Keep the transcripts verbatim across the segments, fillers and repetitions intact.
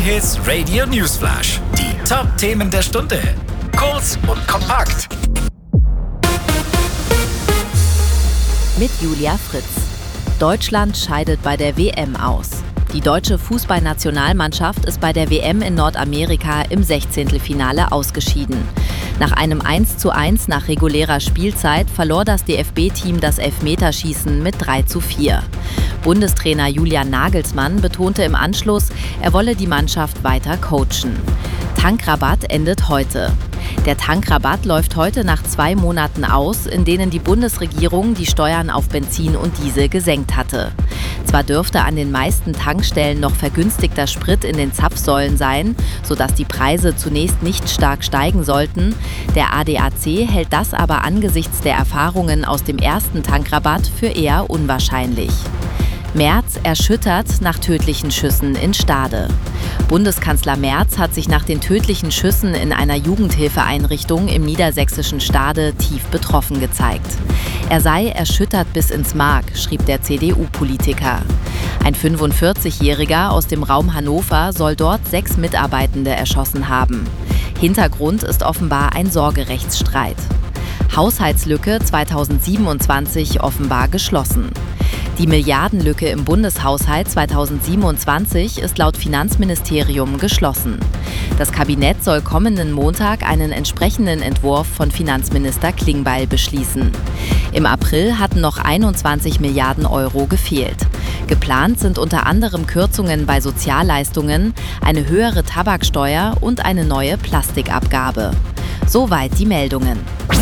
J-Hits Radio Newsflash. Die Top-Themen der Stunde. Kurz und kompakt. Mit Julia Fritz. Deutschland scheidet bei der W M aus. Die deutsche Fußballnationalmannschaft ist bei der W M in Nordamerika im Sechzehntelfinale ausgeschieden. Nach einem eins zu eins nach regulärer Spielzeit verlor das D F B-Team das Elfmeterschießen mit drei zu vier. Bundestrainer Julian Nagelsmann betonte im Anschluss, er wolle die Mannschaft weiter coachen. Tankrabatt endet heute. Der Tankrabatt läuft heute nach zwei Monaten aus, in denen die Bundesregierung die Steuern auf Benzin und Diesel gesenkt hatte. Zwar dürfte an den meisten Tankstellen noch vergünstigter Sprit in den Zapfsäulen sein, sodass die Preise zunächst nicht stark steigen sollten. Der A D A C hält das aber angesichts der Erfahrungen aus dem ersten Tankrabatt für eher unwahrscheinlich. Merz erschüttert nach tödlichen Schüssen in Stade. Bundeskanzler Merz hat sich nach den tödlichen Schüssen in einer Jugendhilfeeinrichtung im niedersächsischen Stade tief betroffen gezeigt. Er sei erschüttert bis ins Mark, schrieb der C D U-Politiker. Ein fünfundvierzigjähriger aus dem Raum Hannover soll dort sechs Mitarbeitende erschossen haben. Hintergrund ist offenbar ein Sorgerechtsstreit. Haushaltslücke zweitausendsiebenundzwanzig offenbar geschlossen. Die Milliardenlücke im Bundeshaushalt zweitausendsiebenundzwanzig ist laut Finanzministerium geschlossen. Das Kabinett soll kommenden Montag einen entsprechenden Entwurf von Finanzminister Klingbeil beschließen. Im April hatten noch einundzwanzig Milliarden Euro gefehlt. Geplant sind unter anderem Kürzungen bei Sozialleistungen, eine höhere Tabaksteuer und eine neue Plastikabgabe. Soweit die Meldungen.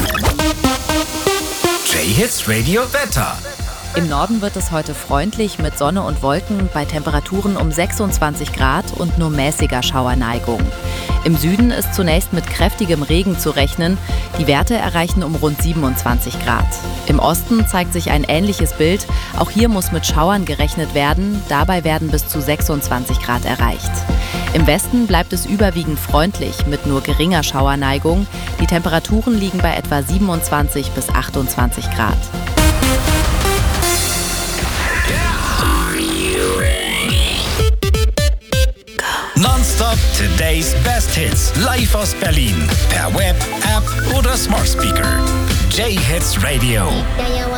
J-Hits Radio Wetter. Im Norden wird es heute freundlich mit Sonne und Wolken bei Temperaturen um sechsundzwanzig Grad und nur mäßiger Schauerneigung. Im Süden ist zunächst mit kräftigem Regen zu rechnen. Die Werte erreichen um rund siebenundzwanzig Grad. Im Osten zeigt sich ein ähnliches Bild. Auch hier muss mit Schauern gerechnet werden. Dabei werden bis zu sechsundzwanzig Grad erreicht. Im Westen bleibt es überwiegend freundlich mit nur geringer Schauerneigung. Die Temperaturen liegen bei etwa siebenundzwanzig bis achtundzwanzig Grad. Nonstop Today's Best Hits. Live aus Berlin. Per Web, App oder Smart Speaker. J-Hits Radio.